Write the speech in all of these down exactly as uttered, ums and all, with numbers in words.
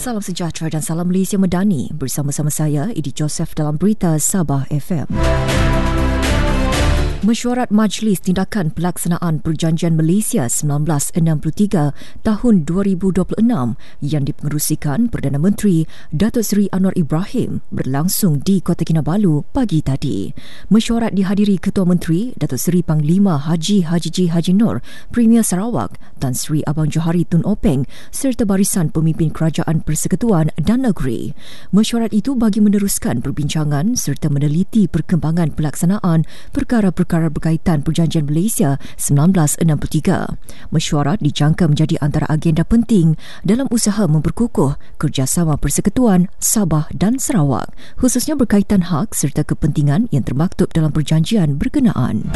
Salam sejahtera dan salam Malaysia Medani. Bersama-sama saya, Idi Joseph dalam Berita Sabah F M. Mesyuarat Majlis Tindakan Pelaksanaan Perjanjian Malaysia seribu sembilan ratus enam puluh tiga tahun dua ribu dua puluh enam yang dipengerusikan Perdana Menteri Datuk Seri Anwar Ibrahim berlangsung di Kota Kinabalu pagi tadi. Mesyuarat dihadiri Ketua Menteri Datuk Seri Panglima Haji Haji G. Haji Nur, Premier Sarawak Tan Sri Abang Johari Tun Openg serta barisan pemimpin Kerajaan Persekutuan dan Negeri. Mesyuarat itu bagi meneruskan perbincangan serta meneliti perkembangan pelaksanaan perkara-perkara perkara berkaitan Perjanjian Malaysia seribu sembilan ratus enam puluh tiga. Mesyuarat dijangka menjadi antara agenda penting dalam usaha memperkukuh kerjasama persekutuan Sabah dan Sarawak, khususnya berkaitan hak serta kepentingan yang termaktub dalam perjanjian berkenaan.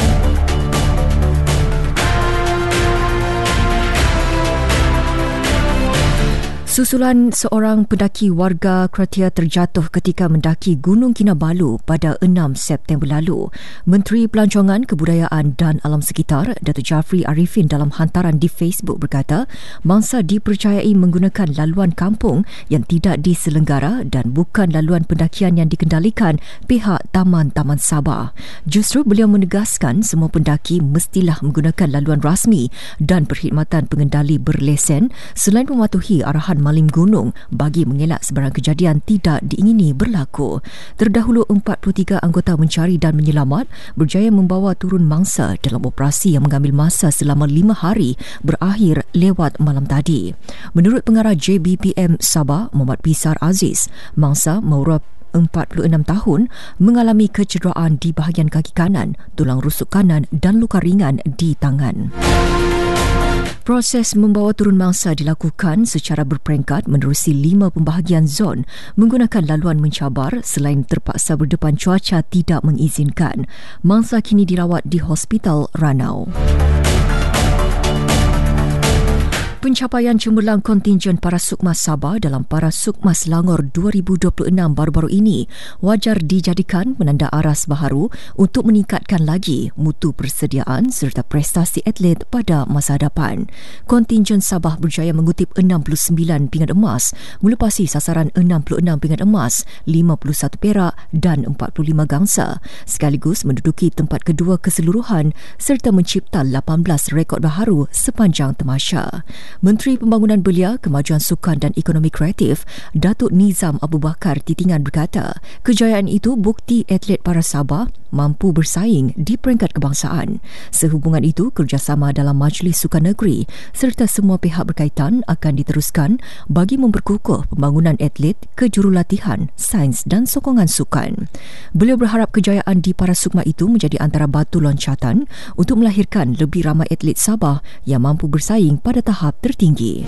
Susulan seorang pendaki warga Kratia terjatuh ketika mendaki Gunung Kinabalu pada enam September lalu. Menteri Pelancongan, Kebudayaan dan Alam Sekitar, Datuk Jafri Arifin dalam hantaran di Facebook berkata, mangsa dipercayai menggunakan laluan kampung yang tidak diselenggara dan bukan laluan pendakian yang dikendalikan pihak Taman-Taman Sabah. Justru beliau menegaskan semua pendaki mestilah menggunakan laluan rasmi dan perkhidmatan pengendali berlesen selain mematuhi arahan malim gunung bagi mengelak sebarang kejadian tidak diingini berlaku. Terdahulu empat puluh tiga anggota mencari dan menyelamat berjaya membawa turun mangsa dalam operasi yang mengambil masa selama lima hari berakhir lewat malam tadi. Menurut pengarah J B P M Sabah, Muhammad Pisar Aziz, mangsa Maura empat puluh enam tahun mengalami kecederaan di bahagian kaki kanan, tulang rusuk kanan dan luka ringan di tangan. Proses membawa turun mangsa dilakukan secara berperingkat menerusi lima pembahagian zon menggunakan laluan mencabar selain terpaksa berdepan cuaca tidak mengizinkan. Mangsa kini dirawat di Hospital Ranau. Pencapaian cemerlang kontingen Parasukma Sabah dalam Parasukma Selangor dua ribu dua puluh enam baru-baru ini wajar dijadikan penanda aras baharu untuk meningkatkan lagi mutu persediaan serta prestasi atlet pada masa hadapan. Kontingen Sabah berjaya mengutip enam puluh sembilan pingat emas, melepasi sasaran enam puluh enam pingat emas, lima puluh satu perak dan empat puluh lima gangsa, sekaligus menduduki tempat kedua keseluruhan serta mencipta lapan belas rekod baharu sepanjang temasya. Menteri Pembangunan Belia, Kemajuan Sukan dan Ekonomi Kreatif, Datuk Nizam Abu Bakar Titingan berkata, kejayaan itu bukti atlet para Sabah mampu bersaing di peringkat kebangsaan. Sehubungan itu, kerjasama dalam Majlis Sukan Negeri serta semua pihak berkaitan akan diteruskan bagi memperkukuh pembangunan atlet, kejurulatihan, sains dan sokongan sukan. Beliau berharap kejayaan di Parasukma itu menjadi antara batu loncatan untuk melahirkan lebih ramai atlet Sabah yang mampu bersaing pada tahap tertinggi.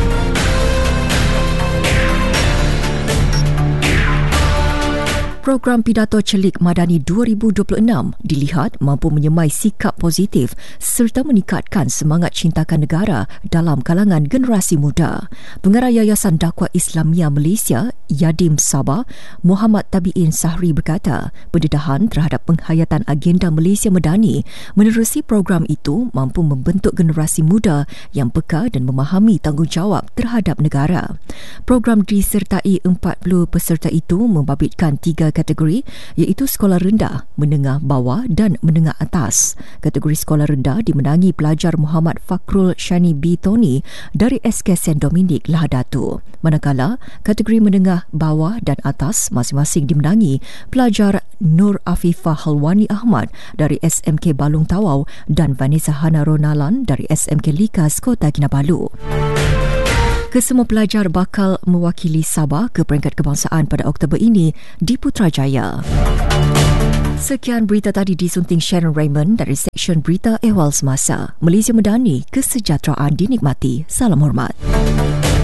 Program Pidato Celik Madani dua ribu dua puluh enam dilihat mampu menyemai sikap positif serta meningkatkan semangat cintakan negara dalam kalangan generasi muda. Pengarah Yayasan Dakwah Islamiyah Malaysia, Yadim Sabah, Muhammad Tabiin Sahri berkata, pendedahan terhadap penghayatan agenda Malaysia Medani menerusi program itu mampu membentuk generasi muda yang peka dan memahami tanggungjawab terhadap negara. Program disertai empat puluh peserta itu membabitkan tiga kategori iaitu sekolah rendah, menengah bawah dan menengah atas. Kategori sekolah rendah dimenangi pelajar Muhammad Fakrul Shani B. Tony dari S K Saint Dominic Lahadatu. Manakala kategori menengah bawah dan atas masing-masing dimenangi pelajar Nur Afifah Halwani Ahmad dari S M K Balung Tawau dan Vanessa Hana Ronalan dari S M K Likas Kota Kinabalu. Kesemua pelajar bakal mewakili Sabah ke peringkat kebangsaan pada Oktober ini di Putrajaya. Sekian berita tadi disunting Sharon Raymond dari Seksyen Berita Ehwal Semasa. Malaysia Medani, kesejahteraan dinikmati. Salam hormat.